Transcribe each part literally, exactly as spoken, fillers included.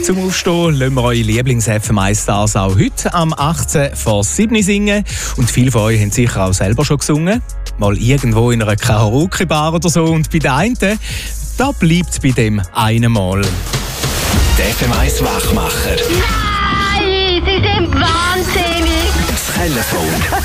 Zum Aufstehen lassen wir eure Lieblings-F M eins Stars auch heute am achtzehn vor sieben singen. Und viele von euch haben sicher auch selber schon gesungen. Mal irgendwo in einer Karaoke-Bar oder so. Und bei den einen, da bleibt es bei dem einen Mal. Der F M eins Wachmacher. Nein, Sie sind wahnsinnig. Das Telefon.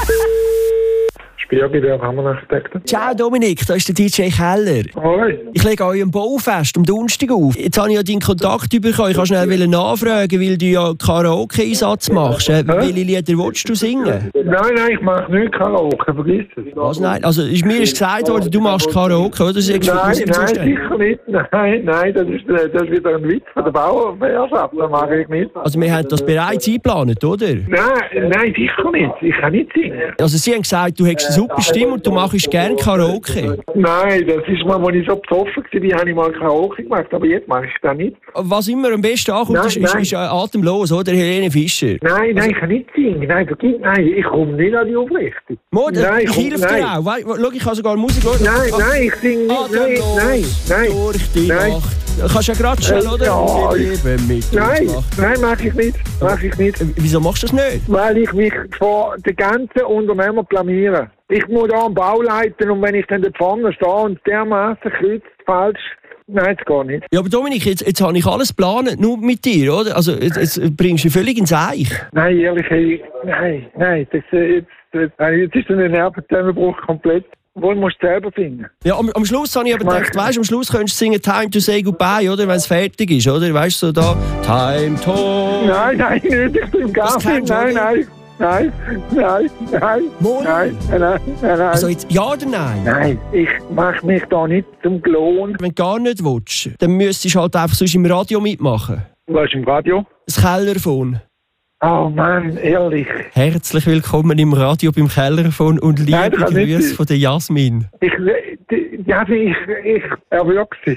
Spiegel, der Kammerarchitekten. Ciao Dominik, da ist der D J Keller. Hoi. Ich lege euch ein Baufest am Donnerstag auf. Jetzt habe ich ja deinen Kontakt bekommen. Ich kann schnell nachfragen, weil du ja Karaoke-Einsatz machst. Äh, welche Lieder willst du singen? Nein, nein, ich mache nicht Karaoke, vergiss es. Was, nein? Also, ist mir ist gesagt worden, du machst Karaoke, oder? Das ist nein, nein, sicher nicht. Nein, nein, das ist, das ist wieder ein Witz von der Bauerwehrschaft. Das mache ich nicht. Also, wir haben das bereits eingeplant, oder? Nein, nein, sicher nicht. Ich kann nicht singen. Also, sie haben gesagt, du hättest eine super Stimme und du machst gerne Karaoke. Nein, das ist mal, als ich so besoffen war, habe ich mal Karaoke gemacht, aber jetzt mache ich das nicht. Was immer am besten ankommt, nein, ist, ist, ist atemlos, oder? Helene Fischer. Nein, nein, ich kann nicht singen. Nein, vergiss, nein, ich komme nicht an die Aufrichtung. Mo, nein, ich hilf dir auch. Schau, ich kann sogar Musik hören. Nein, nein, ich singe nicht. Nein, nein, nein. Durch die nein. Nacht. Du kannst ja gerade schnell, oder? Ja, mit nein, nein, mache ich nicht. Mach ich nicht. Wieso machst du das nicht? Weil ich mich vor den ganzen Unternehmern blamiere. Ich muss da einen Bau leiten und wenn ich dann da vorne stehe und dermaßen kreuzt falsch, nein, das geht nicht. Ja, aber Dominik, jetzt, jetzt habe ich alles geplant, nur mit dir, oder? Also jetzt, jetzt bringst du völlig ins Eich. Nein, ehrlich, hey, nein, nein, das, jetzt, jetzt, jetzt ist ein Nervenzusammenbruch komplett. Wo musst du selber finden? Ja, am, am Schluss habe ich aber gedacht, weißt, am Schluss könntest du singen Time to say goodbye, oder? Wenn es fertig ist, oder? Weißt du, so da, Time to... Nein, nein, nicht, ich bin gar nicht, nein, nein. Nein, nein, nein, nein, nein, nein, nein. Also jetzt ja oder nein? Nein, ich mache mich da nicht zum Klon. Wenn du gar nicht willst, dann müsstest du halt einfach sonst im Radio mitmachen. Was ist im Radio? Das Kellerphone. Oh Mann, ehrlich. Herzlich willkommen im Radio beim Kellerphone und liebe Nein, Grüße von der Jasmin. Ich, ja, ich, ich erwürge sie.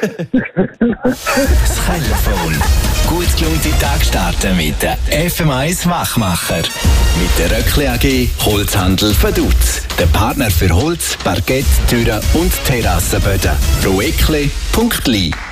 Das Telefon. Gut gelaunte Tag starten mit der F M eins Wachmacher. Mit der Röckli A G Holzhandel Vaduz. Der Partner für Holz, Parkett, Türen und Terrassenböden. roekli punkt li